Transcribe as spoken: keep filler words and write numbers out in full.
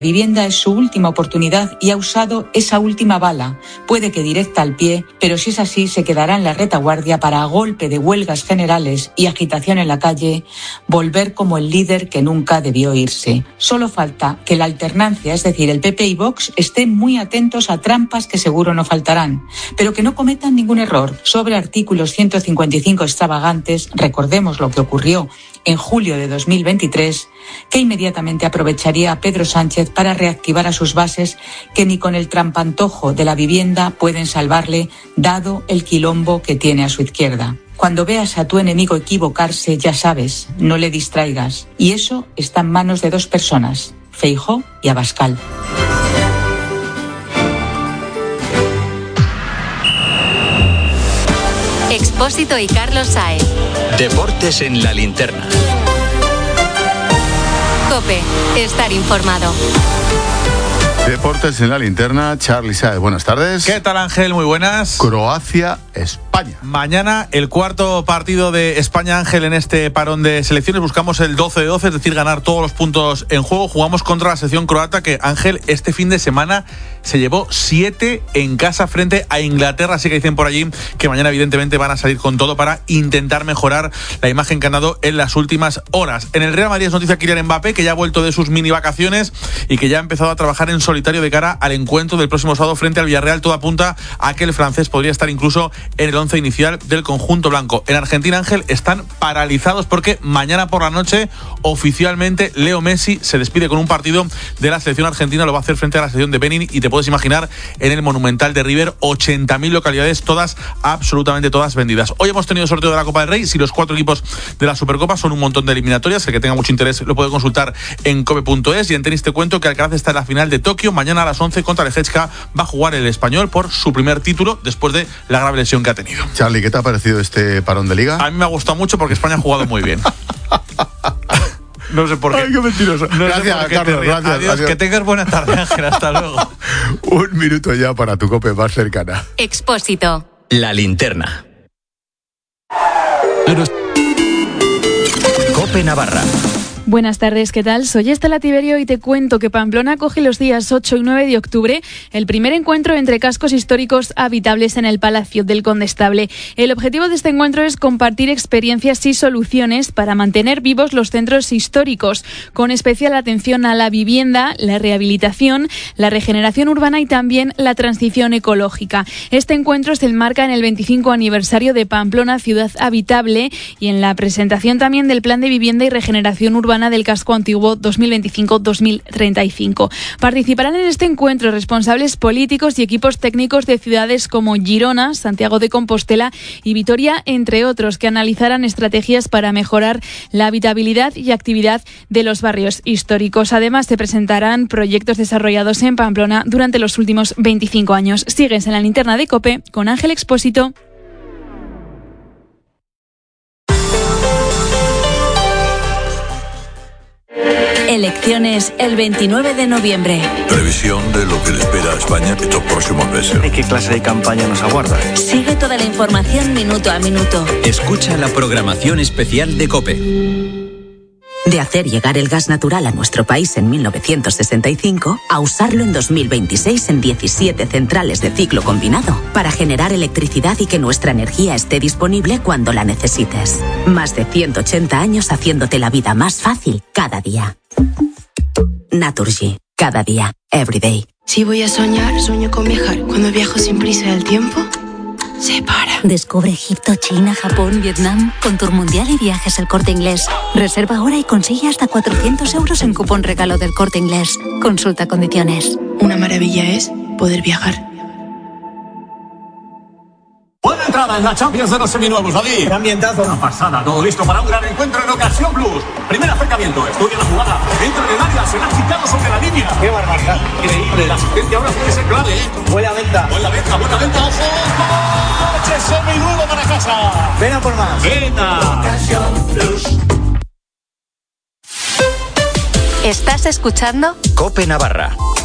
Vivienda es su última oportunidad y ha usado esa última bala. Puede que directa al pie, pero si es así se quedará en la retaguardia para, a golpe de huelgas generales y agitación en la calle, volver como el líder que nunca debió irse. Solo falta que la alternancia, es decir, el P P y Vox, estén muy atentos a trampas que seguro no faltarán, pero que no cometan ningún error. Sobre artículos ciento cincuenta y cinco extravagantes, recordemos lo que ocurrió en julio de dos mil veintitrés, que inmediatamente aprovecharía a Pedro Sánchez para reactivar a sus bases, que ni con el trampantojo de la vivienda pueden salvarle, dado el quilombo que tiene a su izquierda. Cuando veas a tu enemigo equivocarse, ya sabes, no le distraigas. Y eso está en manos de dos personas, Feijóo y Abascal. Expósito y Carlos Saez. Deportes en la linterna. COPE, estar informado. Deportes en la linterna, Charly Saez. Buenas tardes. ¿Qué tal, Ángel? Muy buenas. Croacia, España. Mañana el cuarto partido de España, Ángel, en este parón de selecciones. Buscamos el doce de doce, es decir, ganar todos los puntos en juego. Jugamos contra la selección croata que, Ángel, este fin de semana se llevó siete en casa frente a Inglaterra. Así que dicen por allí que mañana evidentemente van a salir con todo para intentar mejorar la imagen que han dado en las últimas horas. En el Real Madrid es noticia Kylian Mbappé, que ya ha vuelto de sus mini vacaciones y que ya ha empezado a trabajar en solitario de cara al encuentro del próximo sábado frente al Villarreal. Todo apunta a que el francés podría estar incluso en el once inicial del conjunto blanco. En Argentina, Ángel, están paralizados porque mañana por la noche oficialmente Leo Messi se despide con un partido de la selección argentina. Lo va a hacer frente a la selección de Benin y te puedes imaginar en el Monumental de River, ochenta mil localidades, todas, absolutamente todas vendidas. Hoy hemos tenido sorteo de la Copa del Rey. Si los cuatro equipos de la Supercopa son un montón de eliminatorias, el que tenga mucho interés lo puede consultar en cope punto es. Y en tenis te cuento que Alcaraz está en la final de Tokio. Mañana a las once contra Leječka va a jugar el español por su primer título después de la grave lesión que ha tenido. Charly, ¿qué te ha parecido este parón de liga? A mí me ha gustado mucho porque España ha jugado muy bien. No sé por qué. Ay, qué mentiroso. No gracias, sé por qué Carlos, te ríes. gracias. Adiós, adiós. que tengas buena tarde, Ángel. Hasta luego. Un minuto ya para tu cope más cercana. Expósito. La linterna. Cope Navarra. Buenas tardes, ¿qué tal? Soy Estela Tiberio y te cuento que Pamplona acoge los días ocho y nueve de octubre el primer encuentro entre cascos históricos habitables en el Palacio del Condestable. El objetivo de este encuentro es compartir experiencias y soluciones para mantener vivos los centros históricos, con especial atención a la vivienda, la rehabilitación, la regeneración urbana y también la transición ecológica. Este encuentro se enmarca en el veinticinco aniversario de Pamplona Ciudad Habitable y en la presentación también del Plan de Vivienda y Regeneración Urbana del Casco Antiguo dos mil veinticinco dos mil treinta y cinco. Participarán en este encuentro responsables políticos y equipos técnicos de ciudades como Girona, Santiago de Compostela y Vitoria, entre otros, que analizarán estrategias para mejorar la habitabilidad y actividad de los barrios históricos. Además, se presentarán proyectos desarrollados en Pamplona durante los últimos veinticinco años. Sigues en la linterna de COPE con Ángel Expósito. Elecciones el veintinueve de noviembre. Previsión de lo que le espera a España estos próximos meses. ¿Y qué clase de campaña nos aguarda? Sigue toda la información minuto a minuto. Escucha la programación especial de COPE. De hacer llegar el gas natural a nuestro país en mil novecientos sesenta y cinco a usarlo en dos mil veintiséis en diecisiete centrales de ciclo combinado para generar electricidad y que nuestra energía esté disponible cuando la necesites. Más de ciento ochenta años haciéndote la vida más fácil cada día. Naturgy. Cada día. Every day. Si voy a soñar, sueño con viajar. Cuando viajo sin prisa del tiempo se para. Descubre Egipto, China, Japón, Vietnam, con Tour Mundial y Viajes El Corte Inglés. Reserva ahora y consigue hasta cuatrocientos euros en cupón regalo del Corte Inglés. Consulta condiciones. Una maravilla es poder viajar. Buena entrada en la Champions de los seminuevos, David. Qué ambientazo. Una pasada, todo listo para un gran encuentro en Ocasión Plus. Primer acercamiento, estudia la jugada, entra en el área, se la ha quitado sobre la línea. Qué barbaridad. Increíble, la asistencia ahora puede ser clave, ¿eh? Buena venta. Buena venta, buena venta, ojo. Coche seminuevo para casa. Ven a por más. Venta. Ocasión Plus. ¿Estás escuchando? COPE Navarra.